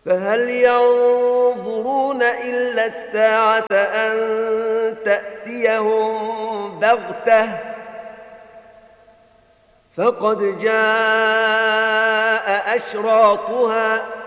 فهل ينظرون إلا الساعة أن تأتيهم بغتة فقد جاء أشراطها